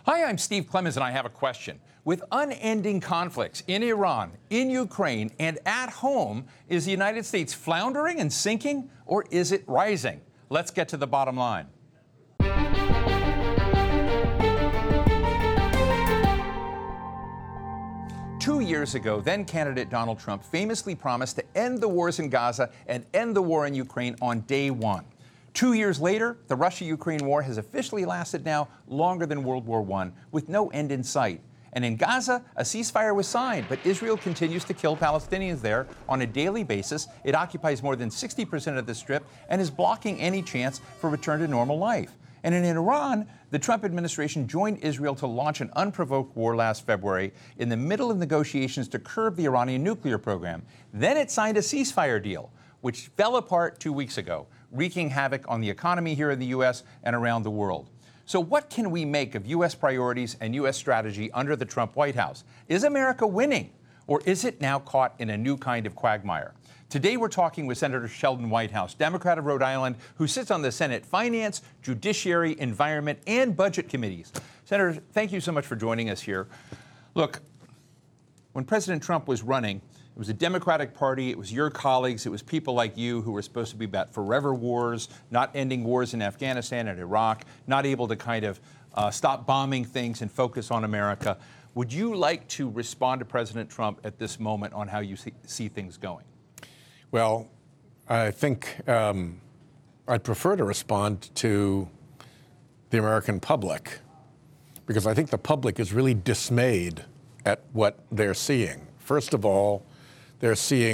Hi, I'm Steve Clemens, and I have a question. With unending conflicts in Iran, in Ukraine, and at home, is the United States floundering and sinking, or is it rising? Let's get to the bottom line. Two years ago, then-candidate Donald Trump famously promised to end the wars in Gaza and end the war in Ukraine on day one. 2 years later, the Russia-Ukraine war has officially lasted now longer than World War I, with no end in sight. And in Gaza, a ceasefire was signed, but Israel continues to kill Palestinians there on a daily basis. It occupies more than 60% of the Strip and is blocking any chance for return to normal life. And in Iran, the Trump administration joined Israel to launch an unprovoked war last February in the middle of negotiations to curb the Iranian nuclear program. Then it signed a ceasefire deal, which fell apart 2 weeks ago, wreaking havoc on the economy here in the U.S. and around the world. So what can we make of U.S. priorities and U.S. strategy under the Trump White House? Is America winning, or is it now caught in a new kind of quagmire? Today we're talking with Senator Sheldon Whitehouse, Democrat of Rhode Island, who sits on the Senate Finance, Judiciary, Environment, and Budget committees. Senator, thank you so much for joining us here. Look, when President Trump was running, it was a Democratic Party, it was your colleagues, it was people like you who were supposed to be about forever wars, not ending wars in Afghanistan and Iraq, not able to kind of stop bombing things and focus on America. Would you like to respond to President Trump at this moment on how you see things going? Well, I think I'd prefer to respond to the American public, because I think the public is really dismayed at what they're seeing. First of all, they're seeing